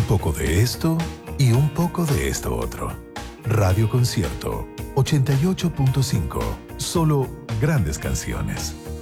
poco de esto y un poco de esto otro. Radio Concierto 88.5. Solo grandes canciones.